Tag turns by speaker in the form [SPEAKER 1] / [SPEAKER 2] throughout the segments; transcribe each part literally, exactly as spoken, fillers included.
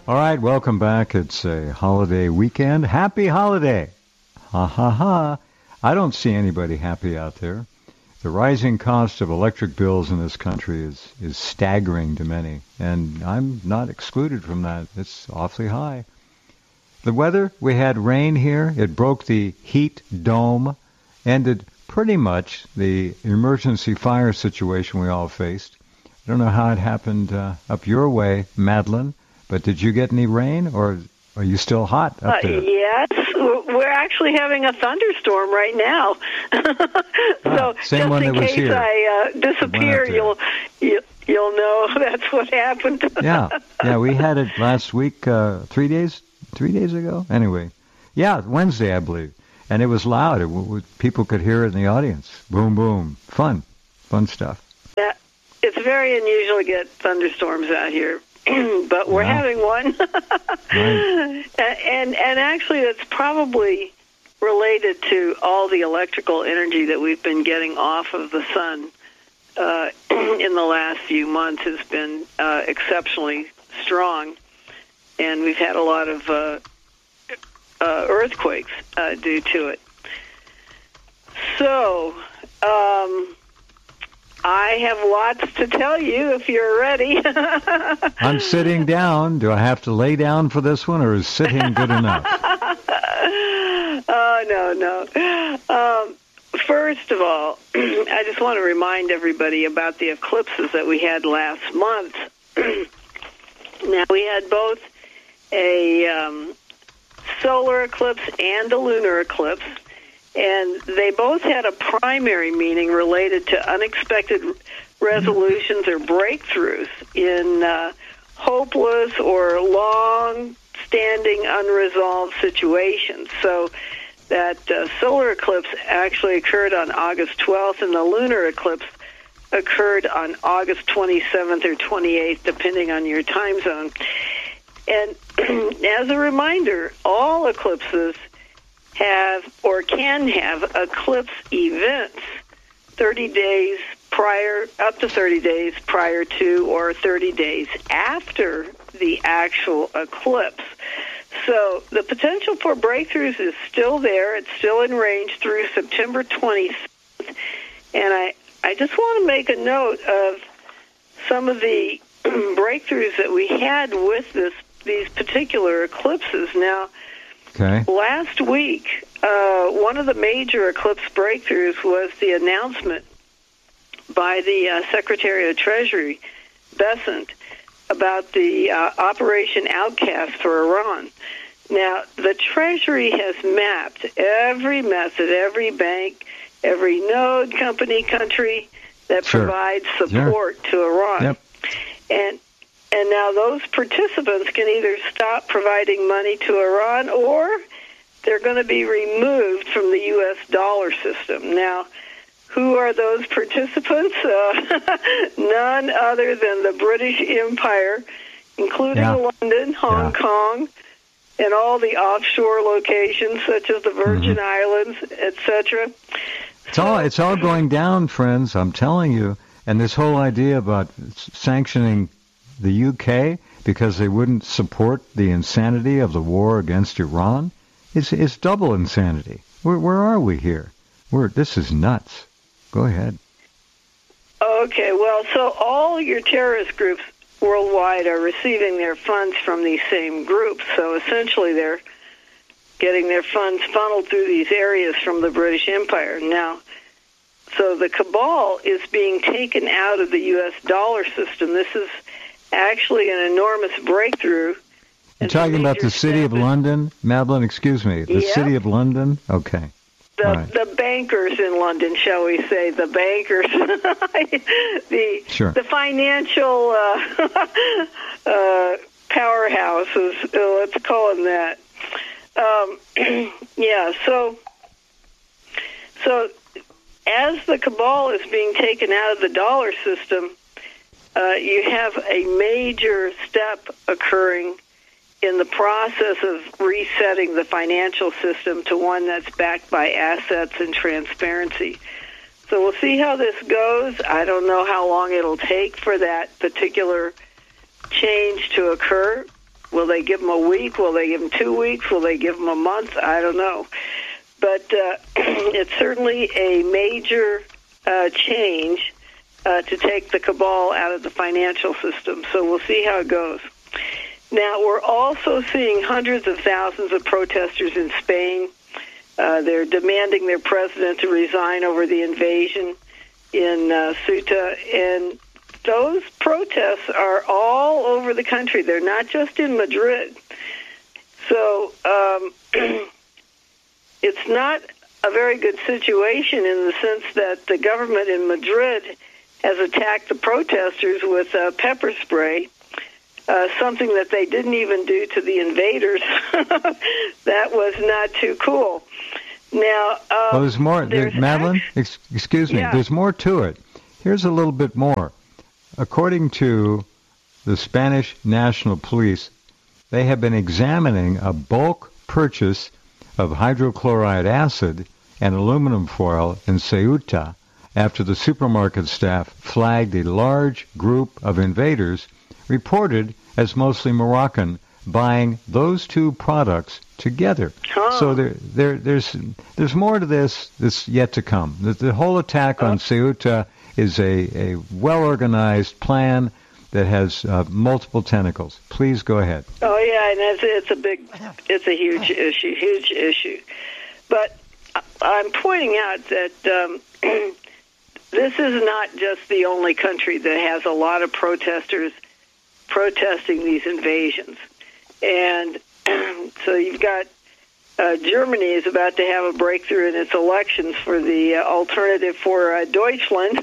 [SPEAKER 1] All right, welcome back. It's a holiday weekend. Happy holiday. Ha ha ha. I don't see anybody happy out there. The rising cost of electric bills in this country is, is staggering to many, and I'm not excluded from that. It's awfully high. The weather, we had rain here. It broke the heat dome, ended pretty much the emergency fire situation we all faced. I don't know how it happened uh, up your way, Madeline, but did you get any rain, or are you still hot up there?
[SPEAKER 2] Uh, yes, we're actually having a thunderstorm right now. so
[SPEAKER 1] ah, same
[SPEAKER 2] just
[SPEAKER 1] one
[SPEAKER 2] in
[SPEAKER 1] that was
[SPEAKER 2] case
[SPEAKER 1] here.
[SPEAKER 2] I uh, disappear, you'll you, you'll know that's what happened.
[SPEAKER 1] yeah, yeah, we had it last week, uh, three days, three days ago. Anyway, yeah, Wednesday, I believe, and it was loud. It, w- people could hear it in the audience. Boom, boom, fun, fun stuff.
[SPEAKER 2] Yeah, it's very unusual to get thunderstorms out here. But we're
[SPEAKER 1] yeah.
[SPEAKER 2] having one.
[SPEAKER 1] right.
[SPEAKER 2] and and actually it's probably related to all the electrical energy that we've been getting off of the sun uh, in the last few months has been uh, exceptionally strong. And we've had a lot of uh, uh, earthquakes uh, due to it. So, um... I have lots to tell you if you're ready.
[SPEAKER 1] I'm sitting down. Do I have to lay down for this one, or is sitting good enough?
[SPEAKER 2] Oh, no, no. Um, first of all, I just want to remind everybody about the eclipses that we had last month. Now, we had both a um, solar eclipse and a lunar eclipse. And they both had a primary meaning related to unexpected resolutions or breakthroughs in uh, hopeless or long-standing unresolved situations. So that uh, solar eclipse actually occurred on August twelfth, and the lunar eclipse occurred on August twenty-seventh or twenty-eighth, depending on your time zone. And as a reminder, all eclipses have or can have eclipse events thirty days prior, up to thirty days prior to or thirty days after the actual eclipse. So the potential for breakthroughs is still there. It's still in range through September twenty-seventh. And I, I just want to make a note of some of the breakthroughs that we had with this these particular eclipses. Now,
[SPEAKER 1] Okay.
[SPEAKER 2] last week, uh, one of the major eclipse breakthroughs was the announcement by the uh, Secretary of Treasury, Bessent, about the uh, Operation Outcast for Iran. Now, the Treasury has mapped every method, every bank, every node, company, country that
[SPEAKER 1] Sure.
[SPEAKER 2] provides support
[SPEAKER 1] Sure.
[SPEAKER 2] to Iran.
[SPEAKER 1] Yep.
[SPEAKER 2] And And now those participants can either stop providing money to Iran or they're going to be removed from the U S dollar system. Now, who are those participants? Uh, none other than the British Empire, including
[SPEAKER 1] Yeah.
[SPEAKER 2] London, Hong
[SPEAKER 1] Yeah.
[SPEAKER 2] Kong, and all the offshore locations such as the Virgin
[SPEAKER 1] Mm-hmm.
[SPEAKER 2] Islands, et cetera.
[SPEAKER 1] It's all it's all going down, friends. I'm telling you. And this whole idea about sanctioning the U K because they wouldn't support the insanity of the war against Iran is is double insanity. Where where are we here? We're this is nuts. Go ahead.
[SPEAKER 2] Okay, well, so all your terrorist groups worldwide are receiving their funds from these same groups. So essentially they're getting their funds funneled through these areas from the British Empire. Now, so the cabal is being taken out of the U S dollar system. This is actually an enormous breakthrough.
[SPEAKER 1] You're talking about the city of London, Madeline, excuse me. The
[SPEAKER 2] Yep.
[SPEAKER 1] city of London? Okay.
[SPEAKER 2] The,
[SPEAKER 1] All right.
[SPEAKER 2] the bankers in London, shall we say, the bankers, the
[SPEAKER 1] Sure.
[SPEAKER 2] the financial uh, uh, powerhouses, uh, let's call them that. Um, yeah, so so as the cabal is being taken out of the dollar system, uh, you have a major step occurring in the process of resetting the financial system to one that's backed by assets and transparency. So we'll see how this goes. I don't know how long it'll take for that particular change to occur. Will they give them a week? Will they give them two weeks? Will they give them a month? I don't know. But uh, it's certainly a major uh, change uh, to take the cabal out of the financial system. So we'll see how it goes. Now, we're also seeing hundreds of thousands of protesters in Spain. Uh, they're demanding their president to resign over the invasion in uh, Ceuta. And those protests are all over the country. They're not just in Madrid. So um, it's not a very good situation in the sense that the government in Madrid has attacked the protesters with uh, pepper spray. Uh, something that they didn't even do to the invaders. That was not too cool. Now, um,
[SPEAKER 1] well, there's more,
[SPEAKER 2] there's
[SPEAKER 1] there, Madeline, ex- excuse me,
[SPEAKER 2] yeah.
[SPEAKER 1] there's more to it. Here's a little bit more. According to the Spanish National Police, they have been examining a bulk purchase of hydrochloride acid and aluminum foil in Ceuta after the supermarket staff flagged a large group of invaders reported as mostly Moroccan, buying those two products together.
[SPEAKER 2] Huh.
[SPEAKER 1] So there, there, there's, there's more to this that's yet to come. The, the whole attack on Ceuta is a, a well-organized plan that has uh, multiple tentacles. Please go ahead.
[SPEAKER 2] Oh yeah, and it's, it's a big, it's a huge issue, huge issue. But I'm pointing out that um, this is not just the only country that has a lot of protesters protesting these invasions. And so you've got uh, Germany is about to have a breakthrough in its elections for the uh, alternative for uh, Deutschland.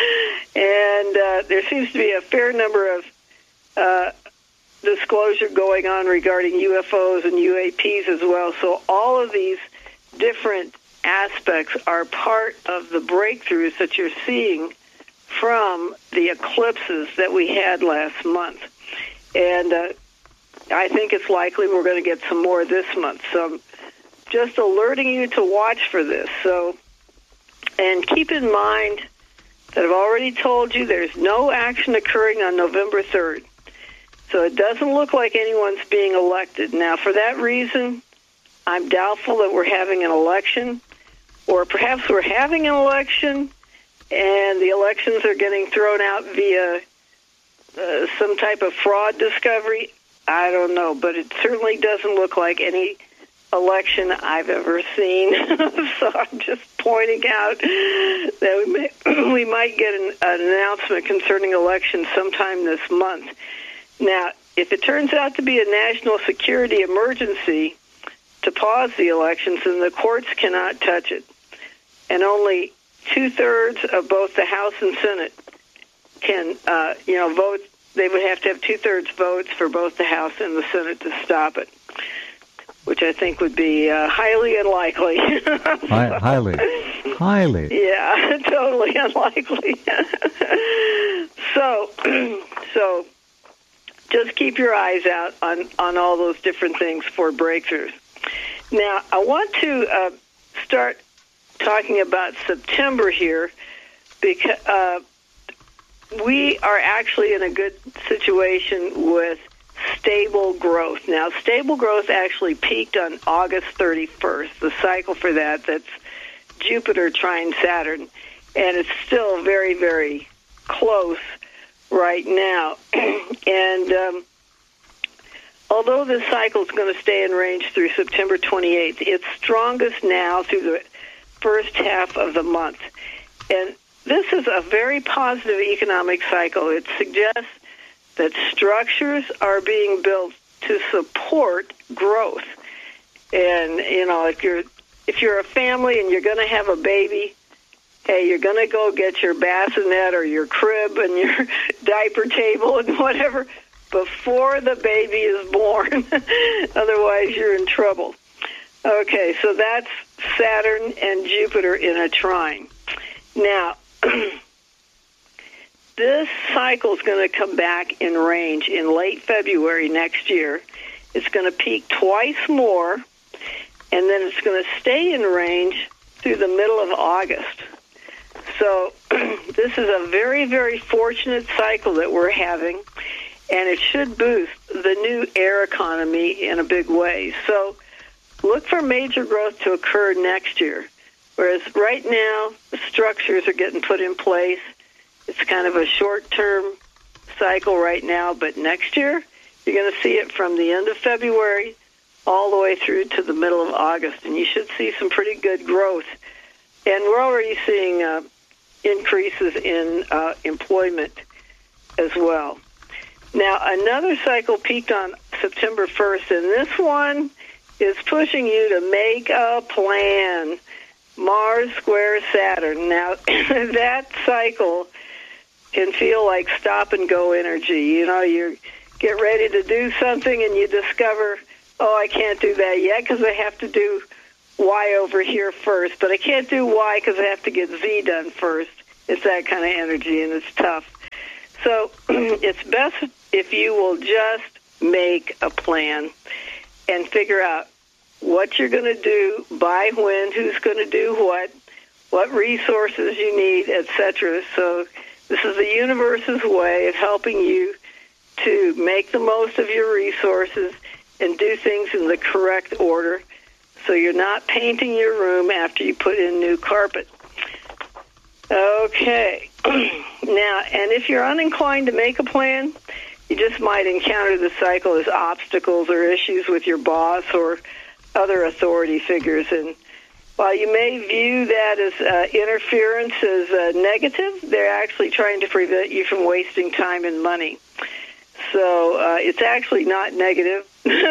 [SPEAKER 2] And uh, there seems to be a fair number of uh, disclosure going on regarding U F Os and U A Ps as well. So all of these different aspects are part of the breakthroughs that you're seeing from the eclipses that we had last month. And uh, I think it's likely we're going to get some more this month. So I'm just alerting you to watch for this. So, and keep in mind that I've already told you there's no action occurring on November third. So it doesn't look like anyone's being elected. Now, for that reason, I'm doubtful that we're having an election, or perhaps we're having an election and the elections are getting thrown out via uh, some type of fraud discovery. I don't know, but it certainly doesn't look like any election I've ever seen. So I'm just pointing out that we may, we might get an, an announcement concerning elections sometime this month. Now, if it turns out to be a national security emergency to pause the elections, then the courts cannot touch it. And only two-thirds of both the House and Senate can, uh, you know, vote. They would have to have two-thirds votes for both the House and the Senate to stop it, which I think would be uh, highly unlikely.
[SPEAKER 1] Hi- highly. Highly.
[SPEAKER 2] Yeah, totally unlikely. so, so just keep your eyes out on, on all those different things for breakthroughs. Now, I want to uh, start talking about September here, because uh, we are actually in a good situation with stable growth. Now, stable growth actually peaked on August thirty-first, the cycle for that, that's Jupiter trine Saturn, and it's still very, very close right now. And um, although this cycle is going to stay in range through September twenty-eighth, it's strongest now through the first half of the month. And this is a very positive economic cycle. It suggests that structures are being built to support growth. And, you know, if you're if you're a family and you're going to have a baby, hey, you're going to go get your bassinet or your crib and your diaper table and whatever before the baby is born. Otherwise, you're in trouble. Okay, so that's Saturn and Jupiter in a trine. Now, this cycle is going to come back in range in late February next year. It's going to peak twice more, and then it's going to stay in range through the middle of August. So this is a very, very fortunate cycle that we're having. and it should boost the new air economy in a big way. So look for major growth to occur next year, whereas right now the structures are getting put in place. It's kind of a short-term cycle right now, but next year you're going to see it from the end of February all the way through to the middle of August, and you should see some pretty good growth. And we're already seeing uh, increases in uh, employment as well. Now, another cycle peaked on September first, and this one is pushing you to make a plan. Mars square Saturn. Now, that cycle can feel like stop-and-go energy. You know, you get ready to do something, and you discover, oh, I can't do that yet because I have to do Y over here first, but I can't do Y because I have to get Z done first. It's that kind of energy, and it's tough. So it's best if you will just make a plan and figure out what you're going to do, by when, who's going to do what, what resources you need, et cetera. So this is the universe's way of helping you to make the most of your resources and do things in the correct order, so you're not painting your room after you put in new carpet. Okay. Now, and if you're uninclined to make a plan, you just might encounter the cycle as obstacles or issues with your boss or other authority figures. And while you may view that as uh, interference as uh, negative, they're actually trying to prevent you from wasting time and money. So uh, it's actually not negative,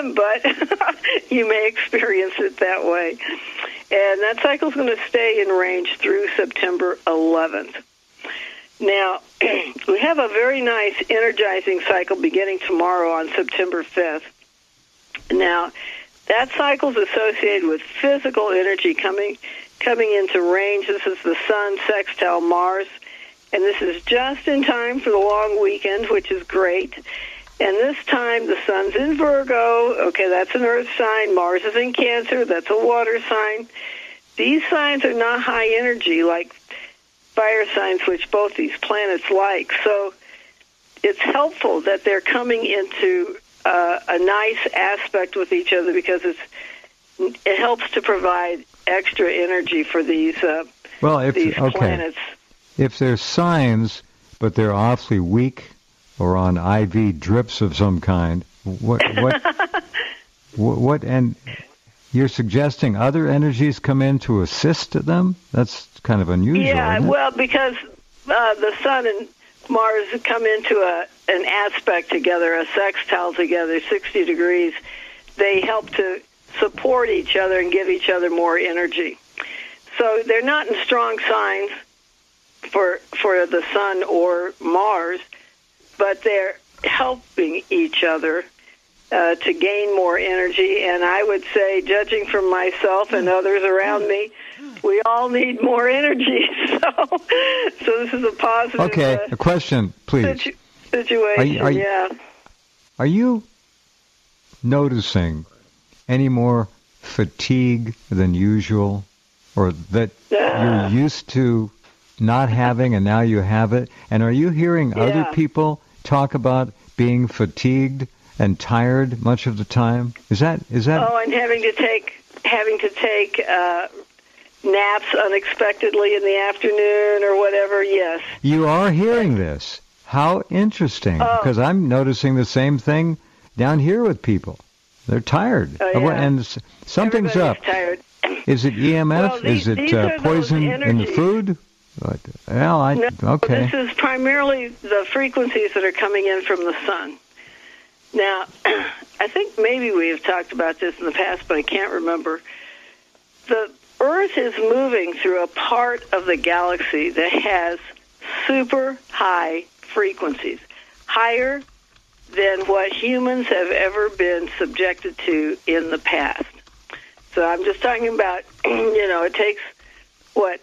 [SPEAKER 2] but you may experience it that way. And that cycle is going to stay in range through September eleventh. Now, we have a very nice energizing cycle beginning tomorrow on September fifth. Now, that cycle is associated with physical energy coming coming into range. This is the Sun sextile Mars. And this is just in time for the long weekend, which is great. And this time, the Sun's in Virgo. Okay, that's an Earth sign. Mars is in Cancer. That's a water sign. These signs are not high energy like fire signs, which both these planets like. So it's helpful that they're coming into uh, a nice aspect with each other, because it's it helps to provide extra energy for these, uh,
[SPEAKER 1] well, if,
[SPEAKER 2] these
[SPEAKER 1] okay.
[SPEAKER 2] planets.
[SPEAKER 1] If they're signs, but they're awfully weak or on I V drips of some kind, what, what, what, what, and you're suggesting other energies come in to assist them? That's kind of unusual.
[SPEAKER 2] Yeah,
[SPEAKER 1] isn't it?
[SPEAKER 2] well, because uh, the Sun and Mars come into a an aspect together, a sextile together, sixty degrees. They help to support each other and give each other more energy. So they're not in strong signs for for the Sun or Mars, but they're helping each other uh, to gain more energy. And I would say, judging from myself and others around me, we all need more energy. So, so this is a positive.
[SPEAKER 1] Okay,
[SPEAKER 2] uh,
[SPEAKER 1] a question, please.
[SPEAKER 2] Situ- situation.
[SPEAKER 1] Are you, are you,
[SPEAKER 2] yeah.
[SPEAKER 1] Are you noticing any more fatigue than usual, or that
[SPEAKER 2] Uh,
[SPEAKER 1] you're used to not having and now you have it? And are you hearing
[SPEAKER 2] Yeah.
[SPEAKER 1] other people talk about being fatigued and tired much of the time? Is that is that?
[SPEAKER 2] Oh, and having to take having to take uh, naps unexpectedly in the afternoon or whatever. Yes.
[SPEAKER 1] You are hearing this. How interesting!
[SPEAKER 2] Oh.
[SPEAKER 1] Because I'm noticing the same thing down here with people. They're tired,
[SPEAKER 2] Oh, yeah.
[SPEAKER 1] and s- something's
[SPEAKER 2] Everybody's
[SPEAKER 1] up.
[SPEAKER 2] tired.
[SPEAKER 1] Is it E M F?
[SPEAKER 2] Well, these-
[SPEAKER 1] Is it
[SPEAKER 2] these
[SPEAKER 1] uh,
[SPEAKER 2] are those
[SPEAKER 1] poison in the
[SPEAKER 2] energies.
[SPEAKER 1] food? What? Well, I
[SPEAKER 2] No,
[SPEAKER 1] okay.
[SPEAKER 2] This is primarily the frequencies that are coming in from the Sun. Now, I think maybe we have talked about this in the past, but I can't remember. The Earth is moving through a part of the galaxy that has super high frequencies, higher than what humans have ever been subjected to in the past. So I'm just talking about, you know, it takes, what,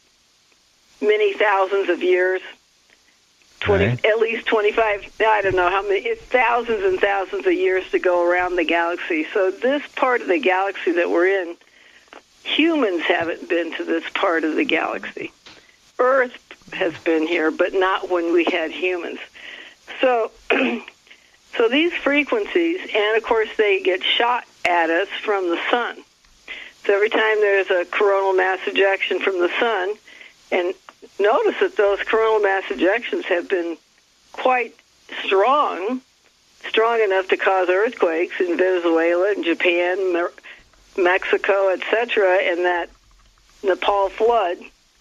[SPEAKER 2] many thousands of years, twenty,
[SPEAKER 1] Right.
[SPEAKER 2] at least twenty-five, I don't know how many, it's thousands and thousands of years to go around the galaxy. So this part of the galaxy that we're in, humans haven't been to this part of the galaxy. Earth has been here, but not when we had humans. So So these frequencies, and of course they get shot at us from the sun. So every time there's a coronal mass ejection from the sun, and notice that those coronal mass ejections have been quite strong, strong enough to cause earthquakes in Venezuela and Japan, Me- Mexico, et cetera, and that Nepal flood.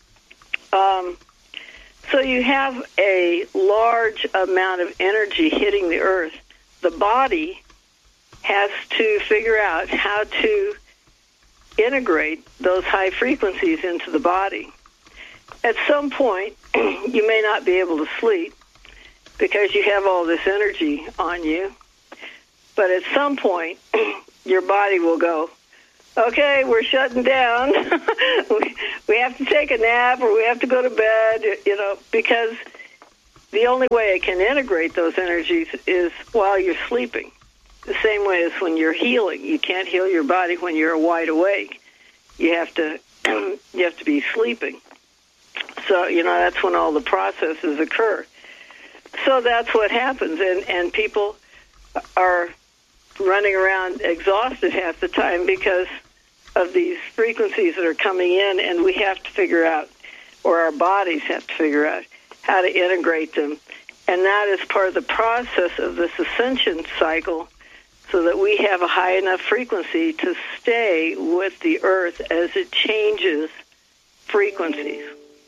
[SPEAKER 2] Um, so you have a large amount of energy hitting the earth. The body has to figure out how to integrate those high frequencies into the body. At some point, you may not be able to sleep because you have all this energy on you. But at some point, your body will go, okay, we're shutting down. we, we have to take a nap or we have to go to bed, you know, because the only way it can integrate those energies is while you're sleeping. The same way as when you're healing. You can't heal your body when you're wide awake. You have to you have to be sleeping. So, you know, that's when all the processes occur. So that's what happens, and, and people are running around exhausted half the time because of these frequencies that are coming in, and we have to figure out, or our bodies have to figure out, how to integrate them. And that is part of the process of this ascension cycle, so that we have a high enough frequency to stay with the earth as it changes frequencies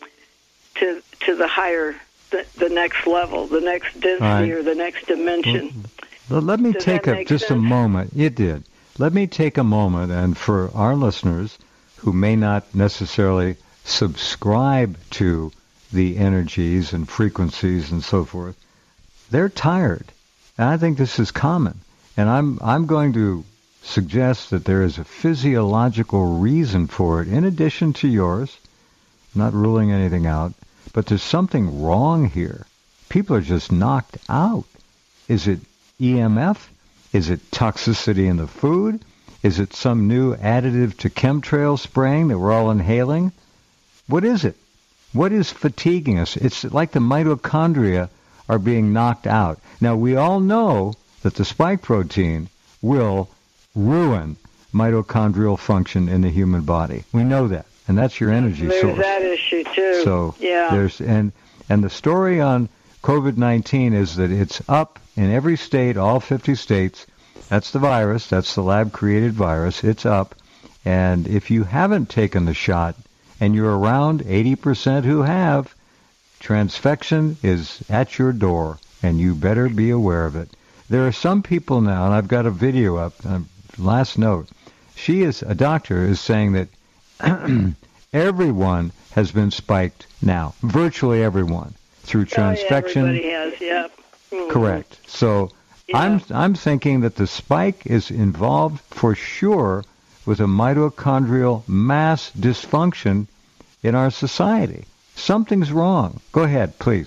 [SPEAKER 2] to to the higher, the, the next level, the next density, right, or the next dimension.
[SPEAKER 1] Well, let me
[SPEAKER 2] Does
[SPEAKER 1] take a, just
[SPEAKER 2] sense?
[SPEAKER 1] a moment. It did. Let me take a moment, and for our listeners who may not necessarily subscribe to the energies and frequencies and so forth, they're tired. And I think this is common. And I'm I'm going to suggest that there is a physiological reason for it, in addition to yours. I'm not ruling anything out, but there's something wrong here. People are just knocked out. Is it E M F? Is it toxicity in the food? Is it some new additive to chemtrail spraying that we're all inhaling? What is it? What is fatiguing us? It's like the mitochondria are being knocked out. Now, we all know that the spike protein will ruin mitochondrial function in the human body. We know that, and that's your energy
[SPEAKER 2] there's
[SPEAKER 1] source.
[SPEAKER 2] There's that issue too.
[SPEAKER 1] So
[SPEAKER 2] yeah.
[SPEAKER 1] there's and and the story on COVID nineteen is that it's up in every state, all fifty states. That's the virus. That's the lab-created virus. It's up, and if you haven't taken the shot, and you're around eighty percent who have, transfection is at your door, and you better be aware of it. There are some people now, and I've got a video up, uh, last note. She is, a doctor is saying that everyone has been spiked now, virtually everyone, through transfection.
[SPEAKER 2] Oh, yeah, everybody has, yeah. Mm-hmm.
[SPEAKER 1] Correct. So yeah. I'm I'm thinking that the spike is involved for sure with a mitochondrial mass dysfunction in our society. Something's wrong. Go ahead, please.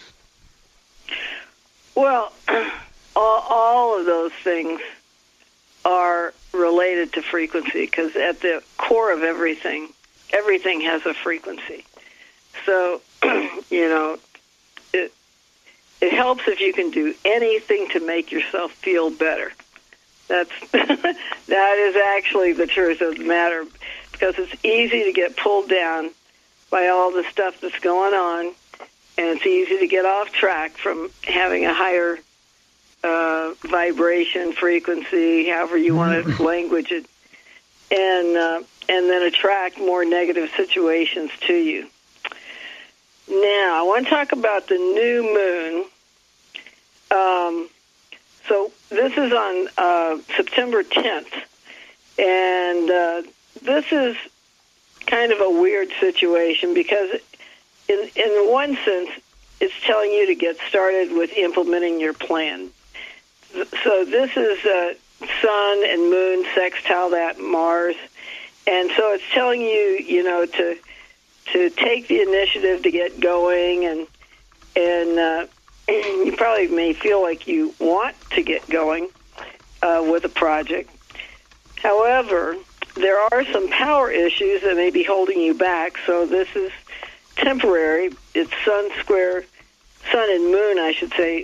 [SPEAKER 2] Well, all, all of those things are related to frequency, because at the core of everything, everything has a frequency. So, you know, it it helps if you can do anything to make yourself feel better. That's that is actually the truth of the matter, because it's easy to get pulled down by all the stuff that's going on, and it's easy to get off track from having a higher uh, vibration, frequency, however you want to language it, and uh, and then attract more negative situations to you. Now, I want to talk about the new moon. Um, so this is on uh, September tenth, and uh, this is kind of a weird situation, because in in one sense, it's telling you to get started with implementing your plan. So this is uh, Sun and Moon sextile that Mars, and so it's telling you, you know, to to take the initiative to get going, and and uh, you probably may feel like you want to get going uh, with a project. However, there are some power issues that may be holding you back, so this is temporary. It's Sun square, Sun and Moon, I should say,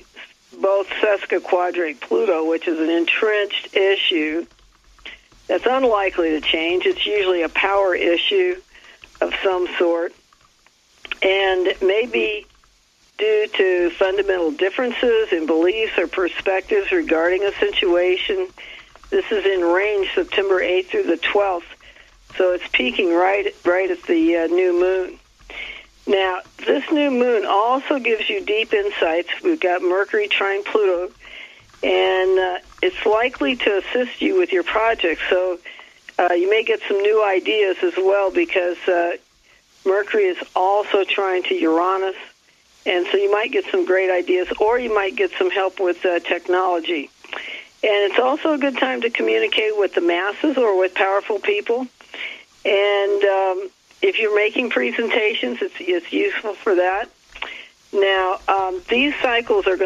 [SPEAKER 2] both sesquiquadrate Pluto, which is an entrenched issue that's unlikely to change. It's usually a power issue of some sort, and maybe due to fundamental differences in beliefs or perspectives regarding a situation. This is in range September eighth through the twelfth, so it's peaking right right at the uh, new moon. Now, this new moon also gives you deep insights. We've got Mercury trine Pluto, and uh, it's likely to assist you with your projects. So uh, you may get some new ideas as well, because uh, Mercury is also trine to Uranus, and so you might get some great ideas, or you might get some help with uh, technology. And it's also a good time to communicate with the masses or with powerful people. And um, if you're making presentations, it's, it's useful for that. Now, um, these cycles are going